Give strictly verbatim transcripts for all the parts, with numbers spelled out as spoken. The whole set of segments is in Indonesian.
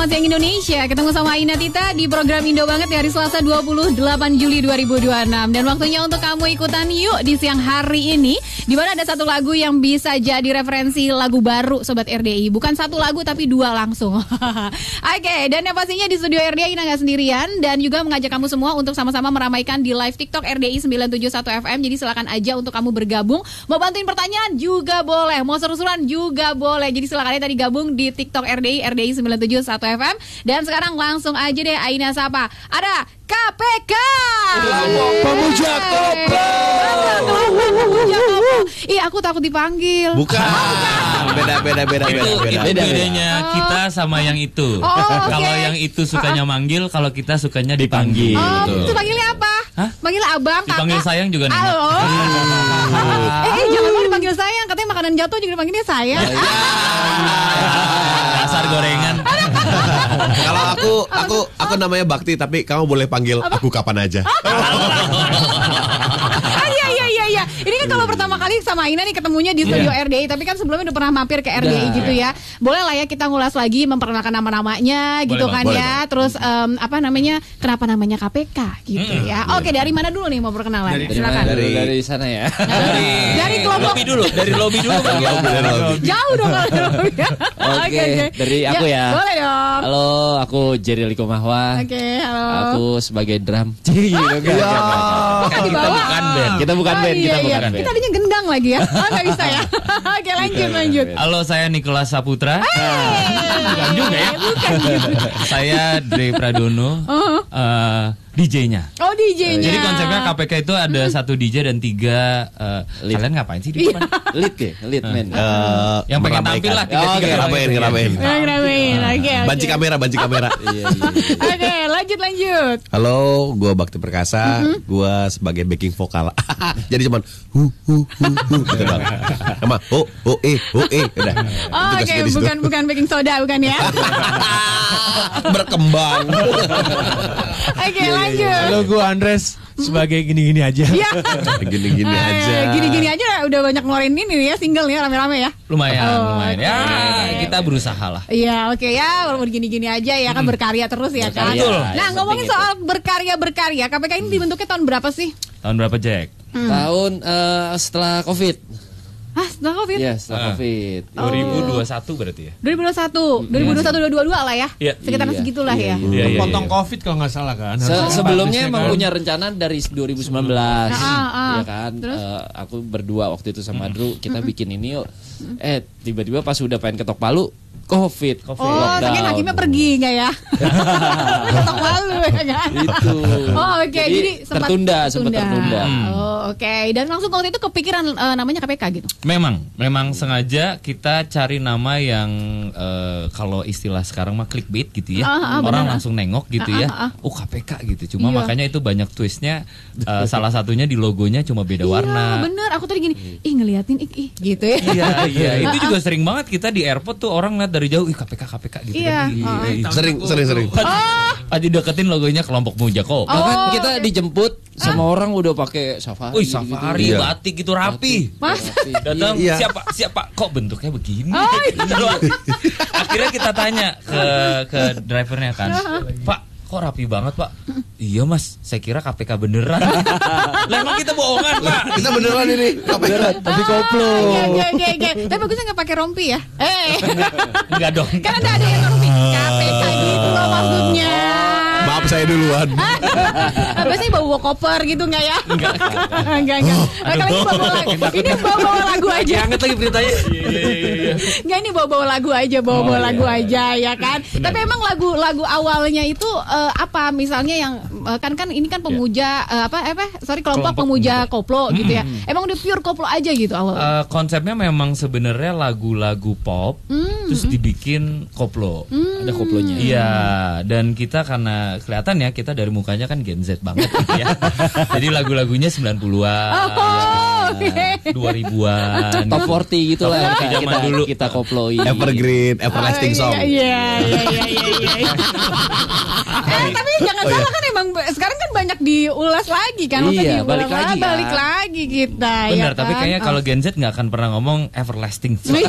Selamat siang Indonesia. Ketemu sama Aina Tita di program Indo Banget di hari Selasa dua puluh delapan Juli dua ribu dua puluh enam. Dan waktunya untuk kamu ikutan yuk di siang hari ini, di mana ada satu lagu yang bisa jadi referensi lagu baru Sobat R D I. Bukan satu lagu tapi dua langsung. Oke, okay, dan yang pastinya di studio R D I Ina gak sendirian, dan juga mengajak kamu semua untuk sama-sama meramaikan di live TikTok R D I sembilan tujuh satu F M. Jadi silakan aja untuk kamu bergabung. Mau bantuin pertanyaan juga boleh, mau seru-seruan juga boleh. Jadi silakan aja tadi gabung di TikTok R D I R D I sembilan tujuh satu F M. Dan sekarang langsung aja deh Aina sapa. Ada K P K Pemuja Koplo. Pemuja Koplo. Ih, aku takut dipanggil. Bukan. Beda beda beda beda Itu, beda. itu bedanya kita sama yang itu. Oh, okay. Kalau yang itu sukanya manggil, kalau kita sukanya dipanggil. Oh, Gitu. itu panggilnya apa? Hah? Panggil abang, kakak. Dipanggil sayang juga nih. Halo. eh, eh, jangan mau dipanggil sayang. Katanya makanan jatuh juga dipanggilnya sayang. Dasar gorengan. Kalau aku aku aku namanya Bakti, tapi kamu boleh panggil Apa? aku kapan aja. Ah, iya iya iya iya. Ini kan kalau pertama kali sama Aina nih ketemunya di studio R D I, tapi kan sebelumnya udah pernah mampir ke R D I Udah. gitu ya. Boleh lah ya kita ngulas lagi, memperkenalkan nama-namanya gitu Boleh, kan Bang. ya. Boleh, Terus em, apa namanya? Kenapa namanya K P K gitu Mm, ya. Oke, dari mana dulu nih mau perkenalan? Dari, Silakan. dari, dari sana ya. Dari Dari kelompok. lobby dulu, dari lobby dulu Bang. Dari lobby, dari lobby. Jauh dong kalau dulu ya. Oke, dari aku ya. Boleh dong. Halo, aku Jerry Liko Mahwa. Oke, halo. Aku sebagai drum. Cih, gitu kan. Kan kita Bawah. bukan band. Kita bukan Oh, band, iya, kita iya. bukan band. Kita tadinya gendang lagi ya. Oh, nggak bisa ya. Oke, lanjut lanjut. Halo, saya Nicholas Saputra. Bukan juga ya. Bukan gitu. Saya Dre Pradono, Oh. eh, D J-nya. Oh, D J-nya. Jadi konsepnya K P K itu ada satu D J dan tiga eh, Lead. kalian ngapain sih di depan? Lead ya, lead man. Eh, Yang pengen meramaikan. tampil lah Oh, tiga-tiga. oke. Ngeramein, ngeramein. Eh, ngeramein. Oke, oke. Banci kamera, banci kamera. Iya, iya. Oke, lanjut lanjut. Halo, gua Bakti Perkasa, gua sebagai backing vokal. Jadi cuman hu hu hu hu gitu doang. Sama ho ho eh ho eh udah. Oh, Tugas oke, gua di situ. bukan bukan baking soda bukan ya? Berkembang. Oke, lanjut. Halo, gue Andres sebagai gini-gini aja. Iya. Gini-gini Eh, aja. Gini-gini aja udah banyak ngeluarin ini ya, single ya, rame-rame ya. Lumayan, Oh, lumayan. Ya, oke. kita berusaha lah. Iya, oke ya, walaupun gini-gini aja ya kan berkarya terus ya kan. Berkarya, Nah, yang ngomongin penting soal berkarya-berkarya, K P K ini dibentuknya tahun berapa sih? Tahun berapa, Jack? Tahun eh, setelah Covid. Ah, setelah Covid. Iya, setelah Ah. Covid. dua ribu dua puluh satu berarti ya? dua ribu dua puluh satu, dua ribu dua puluh satu, dua ribu dua puluh dua lah ya. Iya. Sekitaran Iya. segitulah ya. Iya, iya, Potong iya. Covid kalau nggak salah kan. Se- Harusnya sebelumnya bagusnya emang kan. punya rencana dari dua ribu sembilan belas. Ah, ah. Ya kan? Terus? Eh, aku berdua waktu itu sama Drew, kita bikin ini yuk. Eh, tiba-tiba pas udah pengen ketok palu, Covid. Oh, Lockdown. sakit hakimnya pergi nggak ya? Ketok malu ya kan? Itu. Oh, oke. Jadi, Jadi, sempat tertunda, sempat tertunda. Oh, oke. Dan langsung waktu itu kepikiran eh, namanya K P K gitu. Memang, memang sengaja kita cari nama yang eh, kalau istilah sekarang mah clickbait gitu ya. Ah, ah, Orang benar. langsung nengok gitu Ah, ya. ah, ah. Oh, K P K gitu. Cuma Iya. makanya itu banyak twistnya. Eh, salah satunya di logonya cuma beda warna. Iya, bener. Aku tadi gini, ih ngeliatin, ih, ih gitu ya. Iya, iya. Ah, Itu juga sering banget kita di airport tuh orang ngeliat dari jauh, ih K P K, K P K gitu Iya, kan. Ih, ah. ih, ih. Sering sering sering. Pas dideketin logonya kelompok Pemuja Koplo. Bahkan Oh, kita oke. dijemput sama orang udah pakai safari. Wih, gitu. safari, Iya. batik gitu rapi. Mas. Datang Iya. siapa siapa kok bentuknya begini? Oh, Gitu loh. Akhirnya kita tanya ke ke drivernya kan, Pak, kok rapi banget Pak? Iya Mas, saya kira K P K beneran. Lah emang kita bohongan Pak? Kita beneran ini. Beneran. Tapi koplo. Oke, oke, oke, oke. Tapi bagusnya nggak pakai rompi ya? Eh, Enggak dong. kan ada ada yang rompi. K P K gitu loh maksudnya. Maaf saya duluan. Ah, biasanya bawa-bawa koper gitu nggak ya? Enggak, enggak, enggak. Nah, kalau ini bawa-bawa lagu, ini bawa-bawa lagu aja. Diangkat lagi beritanya. Enggak, ini bawa-bawa lagu aja, bawa-bawa lagu aja ya kan. Tapi emang lagu-lagu awalnya itu eh, apa? Misalnya yang eh, kan kan ini kan pemuja eh, apa apa? Sorry kelompok, Kelompok pemuja pemuja. koplo gitu ya. Emang udah pure koplo aja gitu awal. Eh, konsepnya memang sebenarnya lagu-lagu pop terus dibikin koplo. Ada koplonya. Iya, dan kita karena kelihatan ya kita dari mukanya kan Gen Z banget gitu ya. Jadi lagu-lagunya sembilan puluhan, Oh, oke. dua ribuan. Top empat puluh gitu lah Top kita, empat puluh zaman kita, dulu. kita koploin. Evergreen, everlasting Oh, song. Iya, iya, iya, iya, iya, iya. Eh, tapi jangan Oh, salah iya. kan emang sekarang kan banyak diulas lagi kan. Maksudnya Iya, diulas balik lagi balik kan. lagi kita. Benar, ya tapi kan? kayaknya Oh. kalau Gen Z nggak akan pernah ngomong everlasting. Gue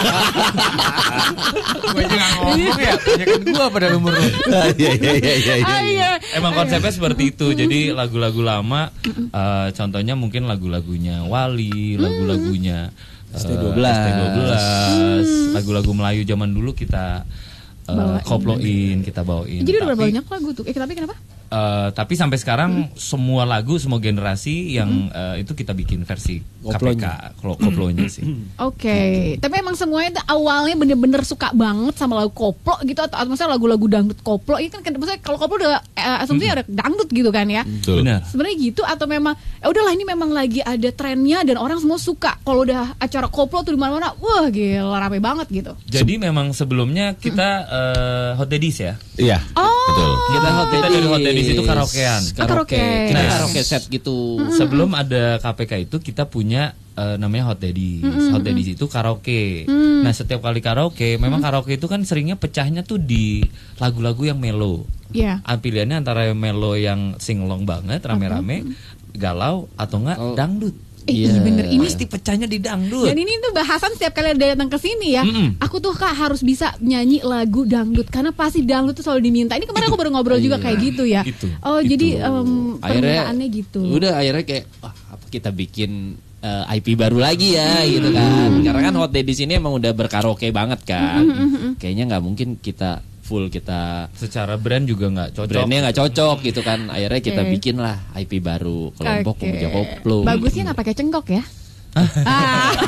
aja nggak ngomong ya, tanyakan gue pada umur lu. Iya iya iya iya. Ah, iya. Emang konsepnya seperti itu. Jadi lagu-lagu lama, eh, contohnya mungkin lagu-lagunya Wali, lagu-lagunya eh, S T dua belas. S T dua belas, lagu-lagu Melayu zaman dulu kita eh, Bawain. koploin, kita bawain. Jadi udah berapa Tapi- banyak lagu tuh? Eh, tapi kenapa? Eh, tapi sampai sekarang semua lagu, semua generasi yang eh, itu kita bikin versi K P K, Koplonya. klo- koplonya sih. Oke, tapi emang semuanya tuh awalnya bener-bener suka banget sama lagu koplo gitu atau, atau maksudnya lagu-lagu dangdut koplo ini kan, kan maksudnya kalau koplo udah eh, asumsinya ada dangdut gitu kan ya. Betul. Benar. Sebenarnya gitu atau memang ya udahlah ini memang lagi ada trennya dan orang semua suka kalau udah acara koplo tuh di mana-mana, wah gila rame banget gitu. Jadi memang sebelumnya kita eh, Hot Daddies ya. Iya. Oh. Betul. Kita hot Kita dari Hot Daddies itu karaokean. Ah, karaoke. Karaoke. Kita Nah. karaoke set gitu. Sebelum ada K P K itu kita punya eh, namanya Hot Daddies. Hot Daddies itu karaoke. Nah, setiap kali karaoke, memang karaoke itu kan seringnya pecahnya tuh di lagu-lagu yang mellow. Iya. Ah, Pilihannya antara yang mellow yang singelong banget, rame-rame, galau atau enggak Oh. dangdut. Eh, Iya. iya bener ini Pasti pecahnya di dangdut. dan ini tuh bahasan setiap kali ada datang ke sini ya. Mm-mm. Aku tuh Kak harus bisa nyanyi lagu dangdut karena pasti dangdut tuh selalu diminta. Ini kemarin aku baru ngobrol juga kayak gitu ya. Itu. Oh, Itu. jadi em, Akhirnya permintaannya gitu. Udah akhirnya kayak wah, apa kita bikin eh, I P baru lagi ya gitu kan. Karena kan Hot Daddies ini emang udah berkaraoke banget kan. Kayaknya nggak mungkin kita full kita Secara brand juga nggak cocok. brandnya nggak cocok gitu kan. Akhirnya kita Oke. bikin lah I P baru kelompok Oke. pemuja koplo. Bagusnya nggak pakai cengkok ya. Ah.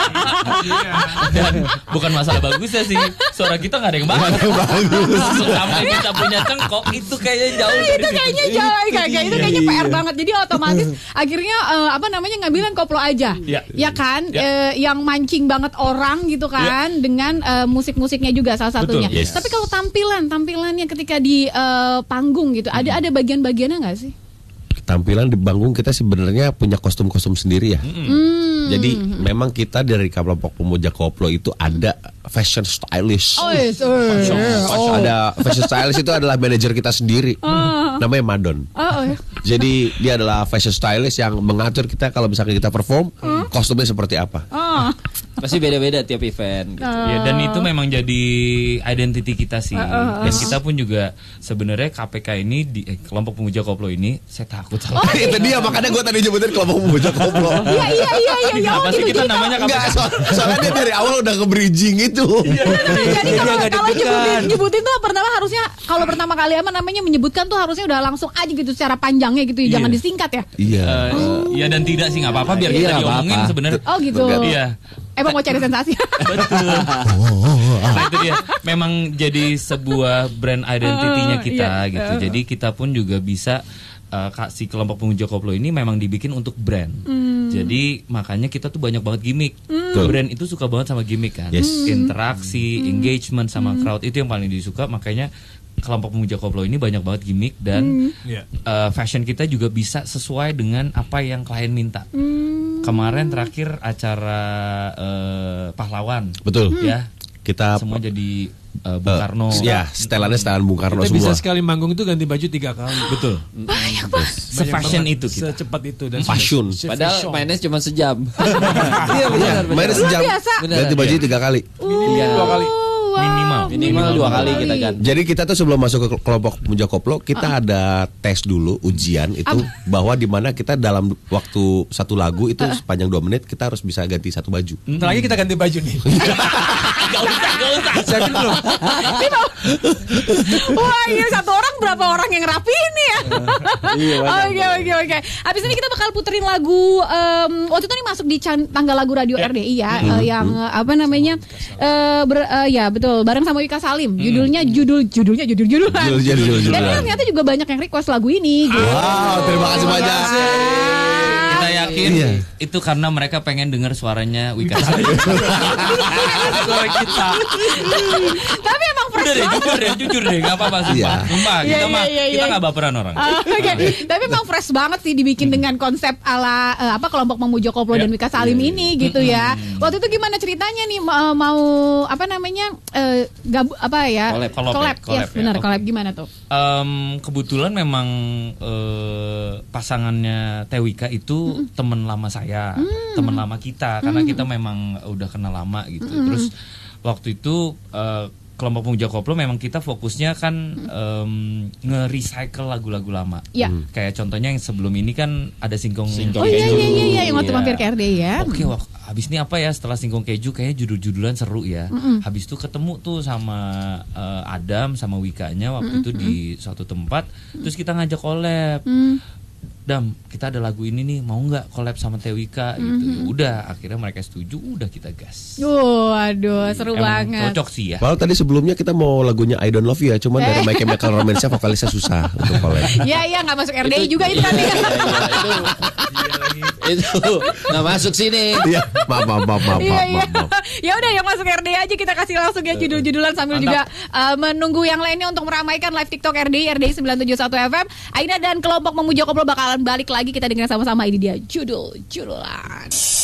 Dan bukan masalah bagusnya sih, suara kita nggak ada yang bagus. Sampai kita punya cengkok itu kayaknya jauh dari Itu situ. kayaknya jauh kagak itu kayaknya P R banget. Jadi otomatis akhirnya eh, apa namanya ngambilin koplo aja. Ya. Ya kan Ya. Eh, yang mancing banget orang gitu kan dengan eh, musik-musiknya juga salah satunya. Betul. Yes. Tapi kalau tampilan tampilannya ketika di eh, panggung gitu, ada ada bagian-bagiannya nggak sih? Tampilan di panggung kita sebenarnya punya kostum-kostum sendiri ya. Hmm. Jadi memang kita dari kelompok pemuja koplo itu ada fashion stylist. Oh, yes, eh, oh. Ada fashion stylist itu adalah manajer kita sendiri. Namanya Madon. Oh, oh, ya. Jadi dia adalah fashion stylist yang mengatur kita kalau misalnya kita perform kostumnya seperti apa. Oh. Pasti beda-beda tiap event gitu. Ya, dan itu memang jadi identity kita sih. Dan kita pun juga sebenarnya K P K ini di eh, kelompok pemuja koplo ini saya takut salah. Itu dia makanya gue tadi nyebutin kelompok pemuja koplo. Iya iya iya iya iya. Kenapa Oh, sih gitu. kita Jadi namanya K P K? Enggak, so- soalnya dia dari awal udah ke-bridging itu. Jadi kalau nggak kalau deg-degan. nyebutin, nyebutin tuh pertama harusnya kalau pertama kali apa namanya menyebutkan tuh harusnya udah langsung aja gitu secara panjangnya gitu ya, jangan disingkat ya. Iya. Eh, Iya dan tidak sih nggak apa-apa biar Iya, kita nggak diomongin apa-apa. sebenarnya. Oh gitu. Iya. Emang mau cari sensasi. Betul. Nah itu dia. Memang jadi sebuah brand identity-nya Uh, kita iya. gitu. Uh. Jadi kita pun juga bisa uh, si kelompok pemuja koplo ini memang dibikin untuk brand. Hmm. Jadi makanya kita tuh banyak banget gimmick. Betul. Brand itu suka banget sama gimmick kan. Yes. Interaksi, engagement sama crowd itu yang paling disuka. Makanya kelompok pemuja koplo ini banyak banget gimmick dan Iya. uh, fashion kita juga bisa sesuai dengan apa yang klien minta. Hmm. Kemarin terakhir acara uh, pahlawan. Betul. Ya. Kita Semua jadi uh, Bung eh, Karno. ya, setelannya setelan Bung Karno Kita bisa semua. sekali manggung itu ganti baju tiga kali. Betul. Banyak banget. Se-fashion Banyak itu banget. kita. Secepat itu dan Fashion. se- Padahal se-fashion. mainnya cuma sejam. Iya benar. benar. Mainnya sejam. biasa. Ganti baju tiga kali. Iya. Dua kali. Wow. Minimal. Minimal dua kali kita kan. Jadi kita tuh sebelum masuk ke kelompok pemuja koplo kita ada tes dulu ujian itu bahwa di mana kita dalam waktu satu lagu itu sepanjang dua menit kita harus bisa ganti satu baju. Ntar lagi kita ganti baju nih. Gak usah, gak usah. Siapin belum? Ini mau- Wah, ini satu orang berapa orang yang rapi ini ya? Iya, banyak. Oke, oke, oke. Habis ini kita bakal puterin lagu em, waktu itu nih masuk di can- tanggal lagu radio R D I ya, eh, yang eh, apa namanya? eh, ber- eh, ya, betul, bareng sama Wika Salim. Judulnya judul judulnya judul judul. Judul- judul- judul- Dan judulan. ternyata juga banyak yang request lagu ini gitu. Wow, terima kasih banyak. Kita saya yakin Iya. itu karena mereka pengen dengar suaranya Wika Salim. Suara kita. Tapi emang fresh Udah deh, banget. jujur deh, jujur deh, nggak apa-apa sumpah. Iya. Sumpah, Iya, kita iya, mah iya, kita iya. nggak baperan orang. Ah, Oke, tapi emang fresh banget sih dibikin dengan konsep ala eh, apa kelompok Memuja Koplo dan Wika Salim ini gitu ya. Waktu itu gimana ceritanya nih mau, mau apa namanya eh, gabu, apa ya? Collab, collab, collab, collab, yes, ya. benar Oke. collab gimana tuh? Em, kebetulan memang eh, pasangannya Tewika itu teman lama saya, teman lama kita karena kita memang udah kenal lama gitu. Terus waktu itu eh, kelompok Pemuja Koplo memang kita fokusnya kan em, nge-recycle lagu-lagu lama. Ya. Kayak contohnya yang sebelum ini kan ada Singkong. Singkong Oh iya keju. iya iya iya yang waktu Iya. mampir ke R D ya. Oke, wak- habis ini apa ya setelah Singkong Keju kayaknya judul-judulan seru ya. Habis itu ketemu tuh sama eh, Adam sama Wikanya waktu itu di suatu tempat, terus kita ngajak collab. Hmm. Dam, kita ada lagu ini nih, mau nggak collab sama Tewika gitu. Ya udah, akhirnya mereka setuju, udah kita gas. Waduh, seru Emang banget. cocok sih ya. Padahal tadi sebelumnya kita mau lagunya I Don't Love You ya, cuman dari My Chemical Romance-nya vokalisnya susah untuk collab. Iya iya nggak masuk R D I juga itu kan ya. Itu nggak masuk sini. Iya, maaf maaf maaf maaf Iya maaf. iya. maaf. Ya udah yang masuk R D I aja kita kasih langsung ya judul-judulan sambil juga uh, menunggu yang lainnya untuk meramaikan live TikTok R D I R D I sembilan tujuh satu F M. Aina dan kelompok Memuja Koplo bakalan balik lagi, kita dengar sama-sama, ini dia judul-judulan.